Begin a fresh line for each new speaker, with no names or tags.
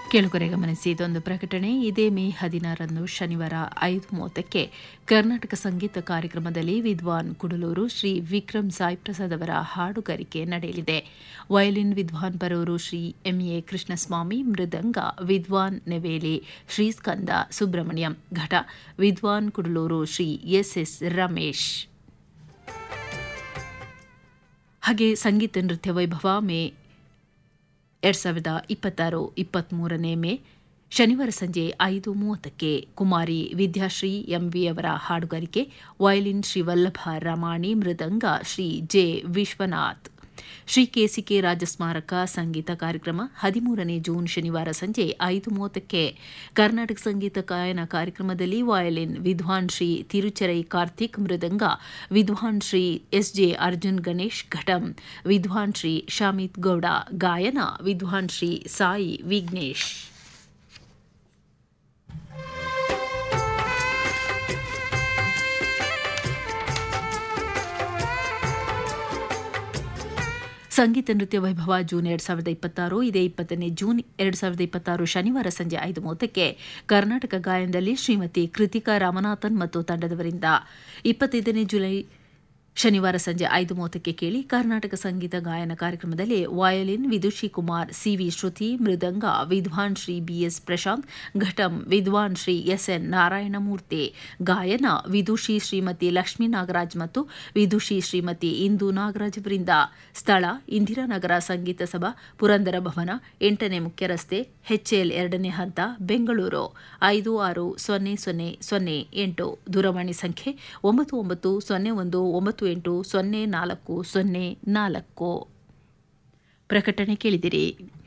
ಕೇಳುಗರೆ ಗಮನಿಸಿ, ಇದೊಂದು ಪ್ರಕಟಣೆ. ಇದೇ ಮೇ 16ರಂದು ಶನಿವಾರ 5:30ಕ್ಕೆ ಕರ್ನಾಟಕ ಸಂಗೀತ ಕಾರ್ಯಕ್ರಮದಲ್ಲಿ ವಿದ್ವಾನ್ ಕುಡಲೂರು ಶ್ರೀ ವಿಕ್ರಮ್ ಸಾಯಿ ಪ್ರಸಾದ್ ಅವರ ಹಾಡುಗಾರಿಕೆ ನಡೆಯಲಿದೆ. ವಯಲಿನ್ ವಿದ್ವಾನ್ ಪರೂರು ಶ್ರೀ ಎಂಎ ಕೃಷ್ಣಸ್ವಾಮಿ, ಮೃದಂಗ ವಿದ್ವಾನ್ ನೆವೇಲಿ ಶ್ರೀಸ್ಕಂದ ಸುಬ್ರಹ್ಮಣ್ಯಂ, ಘಟ ವಿದ್ವಾನ್ ಕುಡಲೂರು ಶ್ರೀ ಎಸ್ಎಸ್ ರಮೇಶ್. ಹಾಗೆ ಸಂಗೀತ ನೃತ್ಯ ವೈಭವ ಮೇ 2026 23ನೇ ಮೇ ಶನಿವಾರ ಸಂಜೆ 5:30ಕ್ಕೆ ಕುಮಾರಿ ವಿದ್ಯಾಶ್ರೀ ಎಂವಿ ಅವರ ಹಾಡುಗಾರಿಕೆ, ವಯಲಿನ್ ಶ್ರೀ ವಲ್ಲಭ ರಮಾಣಿ, ಮೃದಂಗ ಶ್ರೀ ಜೆ ವಿಶ್ವನಾಥ್. ಶ್ರೀ ಕೆಸಿಕೆ ರಾಜ ಸ್ಮಾರಕ ಸಂಗೀತ ಕಾರ್ಯಕ್ರಮ 13ನೇ ಜೂನ್ ಶನಿವಾರ ಸಂಜೆ 5:30ಕ್ಕೆ ಕರ್ನಾಟಕ ಸಂಗೀತ ಗಾಯನ ಕಾರ್ಯಕ್ರಮದಲ್ಲಿ ವಯಲಿನ್ ವಿದ್ವಾನ್ ಶ್ರೀ ತಿರುಚರೈ ಕಾರ್ತಿಕ್, ಮೃದಂಗ ವಿದ್ವಾನ್ ಶ್ರೀ ಎಸ್ಜೆ ಅರ್ಜುನ್ ಗಣೇಶ್, ಘಟಂ ವಿದ್ವಾನ್ ಶ್ರೀ ಶಾಮಿತ್ ಗೌಡ, ಗಾಯನ ವಿದ್ವಾನ್ ಶ್ರೀ ಸಾಯಿ ವಿಘ್ನೇಶ್. ಸಂಗೀತ ನೃತ್ಯ ವೈಭವ ಜೂನ್ 2026. ಇದೇ 20ನೇ ಜೂನ್ 2026 ಶನಿವಾರ ಸಂಜೆ 5:30ಕ್ಕೆ ಕರ್ನಾಟಕ ಗಾಯನದಲ್ಲಿ ಶ್ರೀಮತಿ ಕೃತಿಕಾ ರಾಮನಾಥನ್ ಮತ್ತು ತಂಡದವರಿಂದ. 25ನೇ ಜುಲೈ ಶನಿವಾರ ಸಂಜೆ 5:30ಕ್ಕೆ ಕೇಳಿ ಕರ್ನಾಟಕ ಸಂಗೀತ ಗಾಯನ ಕಾರ್ಯಕ್ರಮದಲ್ಲಿ ವಯಲಿನ್ ವಿದುಷಿ ಕುಮಾರ್ ಸಿವಿ ಶ್ರುತಿ, ಮೃದಂಗ ವಿದ್ವಾನ್ ಶ್ರೀ ಬಿಎಸ್ ಪ್ರಶಾಂತ್, ಘಟಂ ವಿದ್ವಾನ್ ಶ್ರೀ ಎಸ್ಎನ್ ನಾರಾಯಣಮೂರ್ತಿ, ಗಾಯನ ವಿದುಷಿ ಶ್ರೀಮತಿ ಲಕ್ಷ್ಮೀ ನಾಗರಾಜ್ ಮತ್ತು ವಿದುಷಿ ಶ್ರೀಮತಿ ಇಂದು ನಾಗರಾಜ್ ಅವರಿಂದ. ಸ್ಥಳ ಇಂದಿರಾನಗರ ಸಂಗೀತ ಸಭಾ, ಪುರಂದರ ಭವನ, 8ನೇ ಮುಖ್ಯ ರಸ್ತೆ, HL 2ನೇ ಹಂತ, ಬೆಂಗಳೂರು 560008. ದೂರವಾಣಿ ಸಂಖ್ಯೆ 9901980404. ಪ್ರಕಟಣೆ ಕೇಳಿದಿರಿ.